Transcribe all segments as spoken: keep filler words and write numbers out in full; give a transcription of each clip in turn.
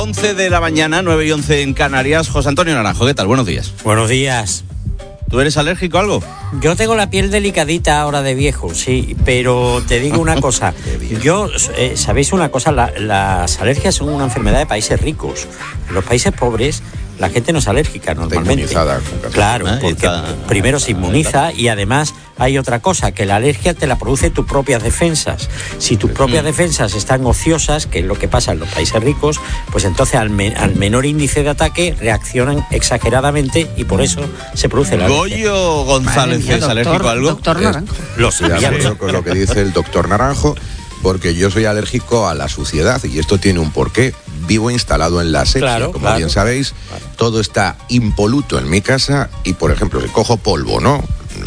once de la mañana, nueve y once en Canarias. José Antonio Naranjo, ¿qué tal? Buenos días. Buenos días. ¿Tú eres alérgico a algo? Yo tengo la piel delicadita ahora de viejo, sí, pero te digo una cosa. Yo, eh, ¿sabéis una cosa? La, las alergias son una enfermedad de países ricos. En los países pobres la gente no es alérgica normalmente. Está inmunizada. Claro, porque está... primero se inmuniza y además hay otra cosa, que la alergia te la produce tus propias defensas. Si tus propias defensas están ociosas, que es lo que pasa en los países ricos, pues entonces al, me, al menor índice de ataque reaccionan exageradamente y por eso se produce la alergia. ¿Goyo González es alérgico a algo? Doctor Naranjo. Lo sabía. Con lo que dice el doctor Naranjo, porque yo soy alérgico a la suciedad y esto tiene un porqué. Vivo instalado en la asepsia, claro, como claro. bien sabéis, claro. Todo está impoluto en mi casa y, por ejemplo, si cojo polvo, ¿no?,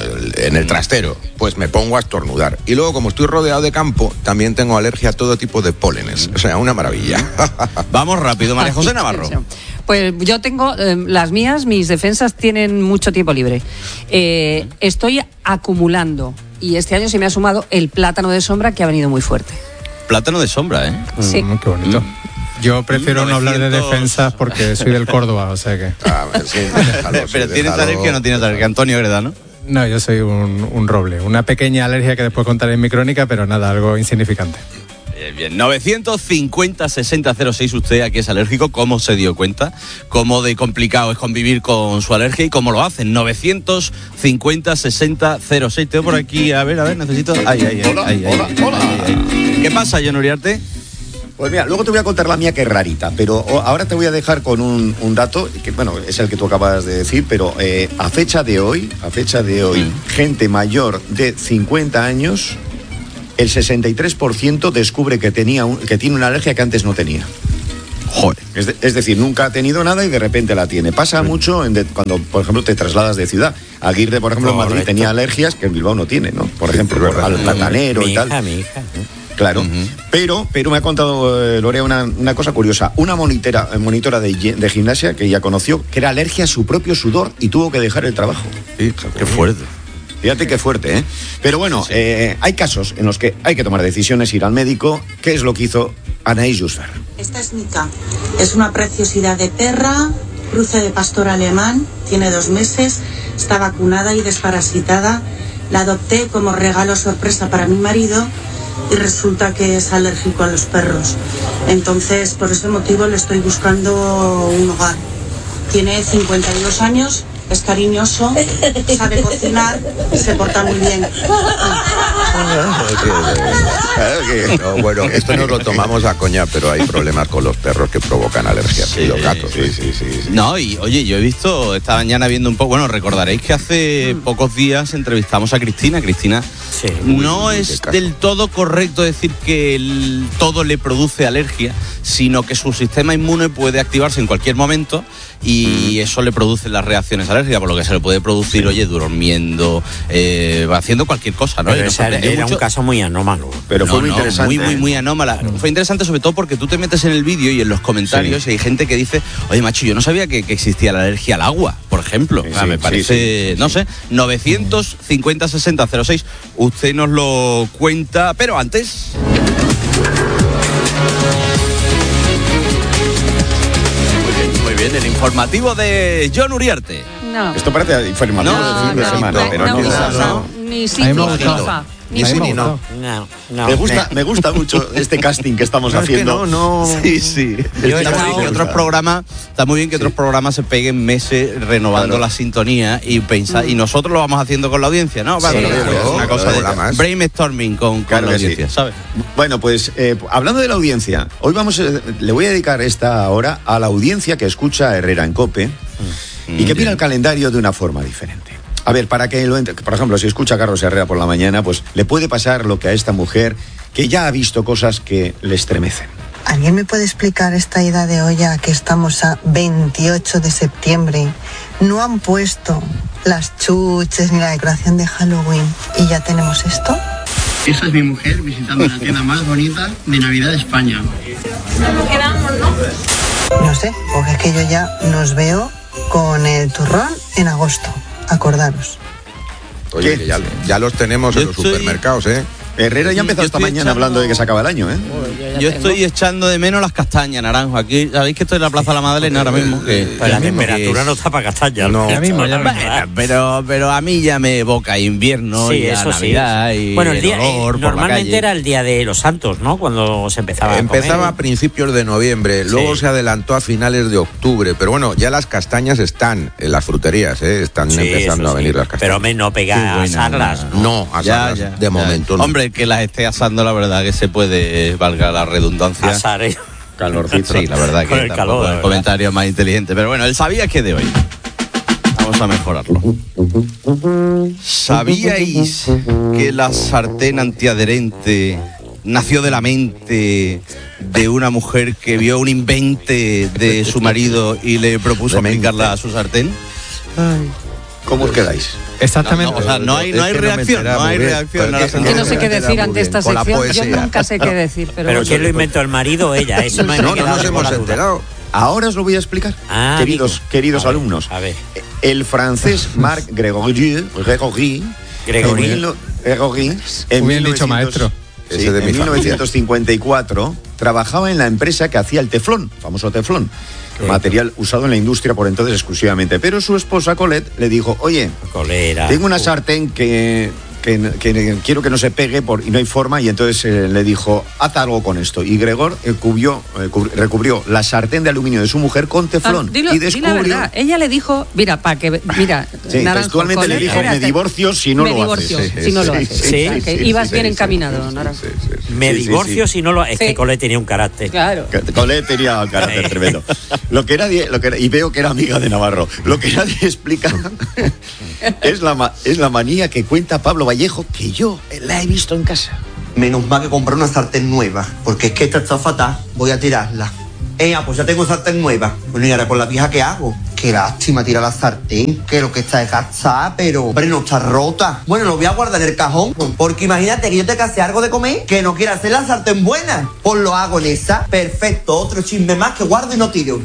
en el trastero, pues me pongo a estornudar. Y luego, como estoy rodeado de campo, también tengo alergia a todo tipo de pólenes. O sea, una maravilla. Vamos rápido, María José Navarro. Pues yo tengo, eh, las mías, mis defensas tienen mucho tiempo libre. Eh, estoy acumulando y este año se me ha sumado el plátano de sombra, que ha venido muy fuerte. Plátano de sombra, ¿eh? Sí. Mm, qué bonito. Mm. Yo prefiero novecientos... no hablar de defensas porque soy del Córdoba, o sea que... Ah, sí, déjalo, sí, pero ¿tienes déjalo... alergia o no tienes alergia? Antonio Greda, ¿no? No, yo soy un, un roble. Una pequeña alergia que después contaré en mi crónica, pero nada, algo insignificante. Bien, bien. novecientos cincuenta sesenta cero seis, usted aquí es alérgico, ¿cómo se dio cuenta? ¿Cómo de complicado es convivir con su alergia y cómo lo hacen? novecientos cincuenta sesenta cero seis. Tengo por aquí, a ver, a ver, necesito... Ay, ay, ay, hola, ay, hola, ay, hola. Ay, ay, ay. ¿Qué pasa, John Uriarte? Pues mira, luego te voy a contar la mía, que es rarita, pero ahora te voy a dejar con un, un dato, que bueno, es el que tú acabas de decir, pero eh, a fecha de hoy, a fecha de hoy, mm. gente mayor de cincuenta años, el sesenta y tres por ciento descubre que, tenía un, que tiene una alergia que antes no tenía. Joder. Es, de, es decir, nunca ha tenido nada y de repente la tiene. Pasa sí. mucho en de, cuando, por ejemplo, te trasladas de ciudad. Aguirre, por ejemplo, Correcto. en Madrid tenía alergias que en Bilbao no tiene, ¿no? Por ejemplo, por, al platanero mi y tal. Hija, mi hija, ¿no? Claro, uh-huh. pero, pero me ha contado eh, Lorea una, una cosa curiosa. Una monitora, monitora de, de gimnasia que ella conoció, que era alergia a su propio sudor y tuvo que dejar el trabajo. Sí, qué fuerte. Fíjate qué fuerte, ¿eh? Pero bueno, sí, sí. Eh, hay casos en los que hay que tomar decisiones, ir al médico. ¿Qué es lo que hizo Anaïs Jusfer? Esta es Nika. Es una preciosidad de perra, cruce de pastor alemán, tiene dos meses, está vacunada y desparasitada. La adopté como regalo sorpresa para mi marido y resulta que es alérgico a los perros. Entonces, por ese motivo le estoy buscando un hogar. Tiene cincuenta y dos años, es cariñoso, sabe cocinar y se porta muy bien. Claro que, no, bueno, esto nos lo tomamos a coña, pero hay problemas con los perros que provocan alergias. Sí, y los gatos. Sí, sí, sí, sí. No, y oye, yo he visto esta mañana viendo un poco, bueno, recordaréis que hace mm. pocos días entrevistamos a Cristina. Cristina, sí, no uy, es del todo correcto decir que el, todo le produce alergia, sino que su sistema inmune puede activarse en cualquier momento y mm. eso le produce las reacciones alérgicas, por lo que se le puede producir, sí. oye, durmiendo, eh, haciendo cualquier cosa, ¿no? Pero esa, era mucho. Un caso muy anómalo. Pero fue no, muy no, interesante. Muy, muy, muy anómala. Mm. Fue interesante sobre todo porque tú te metes en el vídeo y en los comentarios sí. y hay gente que dice, oye, macho, yo no sabía que, que existía la alergia al agua, por ejemplo. Sí, o sea, sí, me parece, sí, sí, no sí. sé, novecientos cincuenta sesenta cero seis. Usted nos lo cuenta, pero antes... Bien, el informativo de John Uriarte. No. Esto parece informativo no, de fin de no, semana, no, pero no, no. no, no, no. Ni sí, ni FIFA. Ni sí, ni no. No, no. Me gusta, me gusta mucho este casting que estamos no, haciendo. Es que no, no. Sí, sí. Yo está, muy bien que otros programas, está muy bien que sí. otros programas se peguen meses renovando claro. la sintonía y pensar, mm. y nosotros lo vamos haciendo con la audiencia, ¿no? Vale, sí, claro, es una cosa de más. Brainstorming con, con claro la audiencia, sí. ¿sabes? Bueno, pues eh, hablando de la audiencia, hoy vamos, eh, le voy a dedicar esta hora a la audiencia que escucha a Herrera en COPE mm. y que mira el calendario de una forma diferente. A ver, para que lo entre, por ejemplo, si escucha a Carlos Herrera por la mañana, pues le puede pasar lo que a esta mujer que ya ha visto cosas que le estremecen. ¿Alguien me puede explicar esta ida de olla que estamos a veintiocho de septiembre? No han puesto las chuches ni la decoración de Halloween y ya tenemos esto. Esa es mi mujer visitando la tienda más bonita de Navidad de España. Nos quedamos, ¿no? No sé, porque es que yo ya nos veo con el turrón en agosto. Acordaros. Oye, que ya, ya los tenemos yo en los estoy... supermercados, ¿eh? Herrera ya ha empezado esta mañana echando... hablando de que se acaba el año, ¿eh? Yo, yo estoy echando de menos las castañas, Naranjo. Aquí, ¿sabéis que estoy en la Plaza de la Madalena ahora mismo? Que, pero la temperatura que... no está para castañas. No, ya mismo, ya mismo. Pero, pero a mí ya me evoca invierno sí, y eso Navidad sí. y bueno, el día, olor eh, por normalmente la calle. Era el día de los Santos, ¿no? Cuando se empezaba Empezaba a, a principios de noviembre, luego sí. se adelantó a finales de octubre, pero bueno, ya las castañas están en las fruterías, ¿eh? Están sí, empezando a venir sí. las castañas. Pero me no pega a asarlas, ¿no? No, asarlas, ya, ya, de ya. momento no. Hombre, que las esté asando, la verdad que se puede, valga la redundancia. Asar, ¿eh? Calorcito. Sí, la verdad que el calor, el comentario más inteligente. Pero bueno, el sabía que de hoy. Vamos a mejorarlo. ¿Sabíais que la sartén antiadherente nació de la mente de una mujer que vio un invente de su marido y le propuso aplicarla a su sartén? Ay. ¿Cómo os quedáis? Exactamente. No, no, o sea, no hay, no hay es que reacción, no, no hay bien, reacción. Es que no sé qué decir ante esta sección. Yo nunca sé qué decir. Pero, pero ¿quién lo inventó, el marido o ella? Eso no, no, no nos hemos enterado. Ahora os lo voy a explicar, ah, queridos, queridos a ver, alumnos. A ver. El francés Marc Grégory, Grégory, Grégory, Grégory, en bien dicho, maestro. Sí, en mil novecientos cincuenta y cuatro trabajaba en la empresa que hacía el teflón, famoso teflón. ¿Qué? Material usado en la industria por entonces exclusivamente. Pero su esposa Colette le dijo, oye, Colera, tengo una sartén que, que, que, que quiero que no se pegue por, y no hay forma, y entonces eh, le dijo, haz algo con esto. Y Gregor eh, cubrió, eh, recubrió la sartén de aluminio de su mujer con teflón. Ah, dilo, y descubrió... di la verdad. Ella le dijo, mira, para que, mira, sí, Naranjo, textualmente Colette, le dijo, me divorcio si no me lo divorcio, haces. Si sí, no sí, lo haces. Sí, sí, sí, sí, ibas sí, bien sí, encaminado, sí, Naranjo. Sí, sí, sí. Me sí, divorcio sí, sí. si no lo... Es sí. que Colette tenía un carácter. Claro. Colette tenía un carácter tremendo. Lo que era, lo que era, y veo que era amiga de Navarro. Lo que nadie explica es la, es la manía que cuenta Pablo Vallejo, que yo la he visto en casa. Menos mal que comprar una sartén nueva, porque es que esta está fatal, voy a tirarla. Eh, pues ya tengo sartén nueva. Bueno, y ahora con la vieja, ¿qué hago? Qué lástima tirar la sartén, que lo que está es gastada, pero hombre, no está rota. Bueno, lo voy a guardar en el cajón, porque imagínate que yo te case algo de comer, que no quiera hacer la sartén buena. Pues lo hago en esa, perfecto, otro chisme más que guardo y no tiro.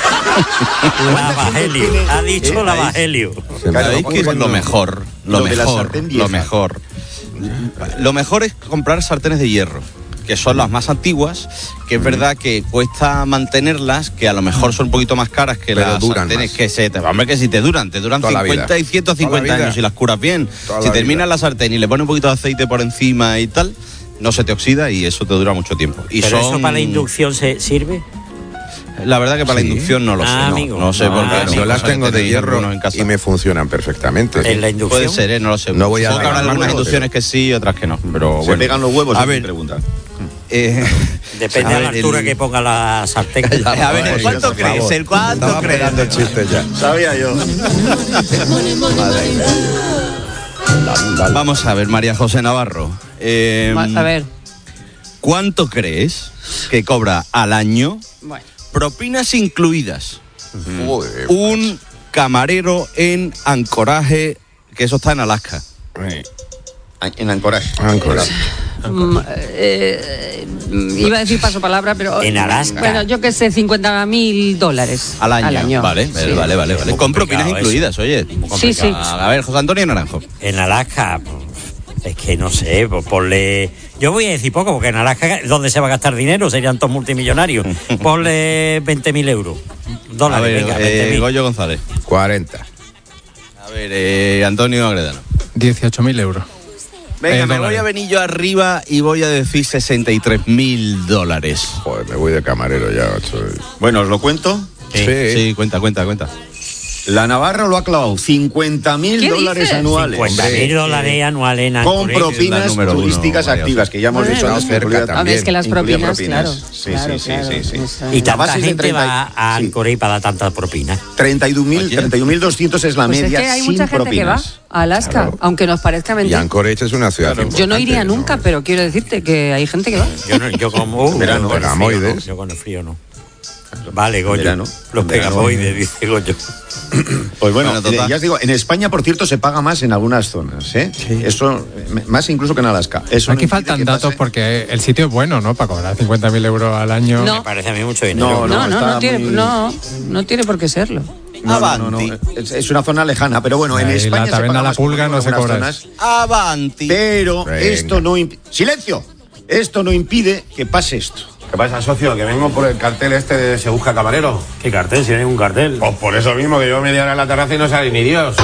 La Bagelio, ha dicho la Bagelio. ¿Sabéis que es lo mejor? Lo, lo mejor, lo mejor. Lo mejor es comprar sartenes de hierro, que son las más antiguas, que es verdad que cuesta mantenerlas, que a lo mejor son un poquito más caras que pero las sartenes más. que se te... Hombre, que si te duran, te duran toda cincuenta y ciento cincuenta años, si las curas bien. Toda si la terminas vida. la sartén y le pones un poquito de aceite por encima y tal, no se te oxida y eso te dura mucho tiempo. Y ¿Pero son... eso para la inducción se sirve? La verdad que para ¿Sí? la inducción no lo Ah, sé, no, amigo. no sé Ah, por qué. amigo. Yo las tengo de hierro en casa. y me funcionan perfectamente. ¿En la inducción? Puede ser, ¿eh? No lo sé. No voy a Supongo que habrá reclamar, algunas pero- inducciones que sí y otras que no. Pero Se bueno. pegan los huevos, A a ver, pregunta. eh, Depende a de la ver, altura el- que ponga la sartén. A ver, ¿el cuánto por crees? favor. ¿El cuánto Estaba crees? esperando el chiste ya. Sabía yo. Vamos a ver, María José Navarro. Eh, A ver. ¿Cuánto crees que cobra al año, Bueno. propinas incluidas, Joder, un camarero en Ancoraje, que eso está en Alaska? En Ancoraje. Ancoraje. Mm, eh, mm, iba a decir paso palabra, pero... En Alaska. Bueno, yo qué sé, cincuenta mil dólares. Al año. Vale, Sí. vale, vale, vale, vale. Muy Con propinas complicado incluidas, oye. Sí, sí. A ver, José Antonio Naranjo. En Alaska, es que no sé, pues ponle... Yo voy a decir poco, porque en Alaska, ¿dónde se va a gastar dinero? Serían todos multimillonarios. Ponle veinte mil euros. A Dólares, ver, venga, eh, veinte mil. Goyo González. cuarenta. A ver, eh, Antonio Agredano. dieciocho mil euros. Venga, Eh, me dólares. voy a venir yo arriba y voy a decir sesenta y tres mil dólares. Joder, me voy de camarero ya, macho. Bueno, ¿os lo cuento? Sí, sí, cuenta, cuenta, cuenta. La Navarra lo ha clavado, cincuenta mil ¿Qué dólares dices? anuales. cincuenta mil dólares anuales en Con Anchorage. la propinas número uno, turísticas María activas, que ya hemos Bueno, dicho antes. cerca incluida- también. A ver, es que las incluía propinas, claro. Sí, claro, sí, sí, claro, sí, sí. eso. Y A tanta base de gente treinta y- va a sí. Anchorage para dar tantas propinas. treinta y un mil, Oye. treinta y un mil doscientos es la Pues es media que hay sin mucha gente propinas. que va a Alaska, Claro. aunque nos parezca Y mentira. Anchorage es una ciudad importante. Yo no iría ¿no? nunca, pero quiero decirte que hay gente que va. Yo, no, yo como... Uh, Verano, yo con el frío pegamoides. no, yo con el frío no. Vale, Goyo. Verano. Los Verano. pegamoides, dice Goyo. Pues bueno, Bueno, total. eh, ya os digo, en España, por cierto, se paga más en algunas zonas, ¿eh? Eso, eh, más incluso que en Alaska. Eso no Aquí impide faltan que datos pase- porque el sitio es bueno, ¿no? Para cobrar cincuenta mil euros al año. No. Me parece a mí mucho dinero. No, No, no, no, está tiene, muy- no, no tiene por qué serlo. No, Avanti. no, no, no. Es, es una zona lejana, pero bueno, en Ahí, España la taberna se La Pulga no se cobra zonas, Avanti. pero Venga. esto no imp- ¡Silencio! Esto no impide que pase esto. ¿Qué pasa, socio? Que vengo por el cartel este de Se Busca Camarero. ¿Qué cartel? Si no hay ningún cartel. Pues por eso mismo, que yo media hora en la terraza y no sale ni Dios.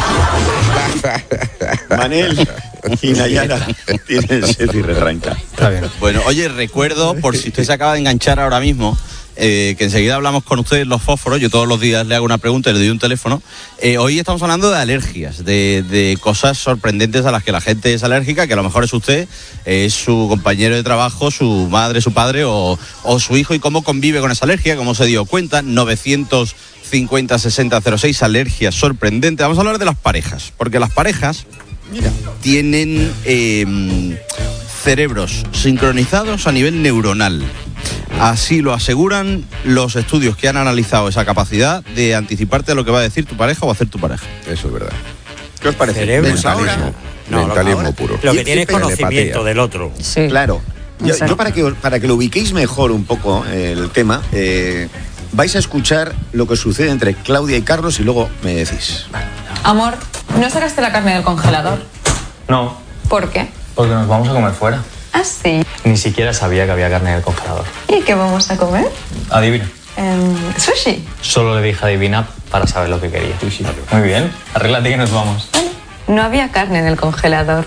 Manel y Nayara tienen sed y retranca. Está bien. Bueno, oye, recuerdo, por si usted se acaba de enganchar ahora mismo, eh, que enseguida hablamos con ustedes los fósforos. Yo todos los días le hago una pregunta y le doy un teléfono. Eh, hoy estamos hablando de alergias, de, de cosas sorprendentes a las que la gente es alérgica, que a lo mejor es usted, eh, es su compañero de trabajo, su madre, su padre o, o su hijo, y cómo convive con esa alergia, cómo se dio cuenta. novecientos cincuenta sesenta cero seis, alergias sorprendentes. Vamos a hablar de las parejas, porque las parejas tienen eh, cerebros sincronizados a nivel neuronal. Así lo aseguran los estudios que han analizado esa capacidad de anticiparte a lo que va a decir tu pareja o hacer tu pareja. Eso es verdad. ¿Qué os parece? Cerebro. Pues ahora- Mentalismo. No, lo que Mentalismo ahora- puro. Lo Y- que tiene es y- conocimiento telepatía. del otro. Sí. Claro. Yo, Exacto. yo para que para que lo ubiquéis mejor un poco eh, el tema, eh, vais a escuchar lo que sucede entre Claudia y Carlos y luego me decís. Amor, ¿no sacaste la carne del congelador? No, ¿Por qué? porque nos vamos a comer fuera. Ah, sí. Ni siquiera sabía que había carne en el congelador. ¿Y qué vamos a comer? Adivina. Em, sushi. Solo le dije adivina para saber lo que quería. Muy bien, arréglate que nos vamos. No había carne en el congelador.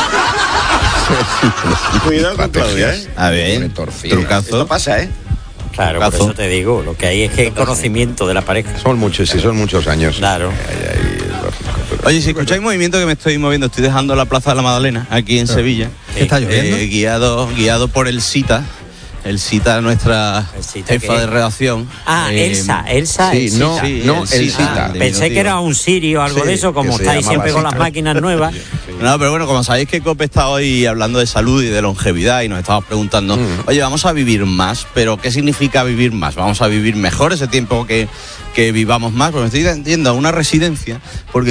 Cuidado con Claudia, ¿eh? A ver, Pone torcida. trucazo. Esto pasa, ¿eh? Claro, por Cazo. eso te digo, lo que hay es que conocimiento de la pareja. Son muchos, sí, son muchos años. Claro. Ahí, ahí, es lógico, pero- Oye, si escucháis movimiento que me estoy moviendo, estoy dejando la Plaza de la Magdalena, aquí en Sevilla. ¿Qué está lloviendo? Eh, guiado, guiado por el Cita. El Cita, nuestra ¿El Cita jefa qué? de redacción. Ah, Eh, Elsa, Elsa. sí, el no, Cita. no, el el Cita. Cita. el Pensé que era un sirio o algo Sí, de eso, como que se estáis llamaba siempre con así. las máquinas nuevas. No, pero bueno, como sabéis que Cope está hoy hablando de salud y de longevidad y nos estamos preguntando, Mm. oye, vamos a vivir más, pero ¿qué significa vivir más? ¿Vamos a vivir mejor ese tiempo que, que vivamos más? Pues me estoy yendo a una residencia porque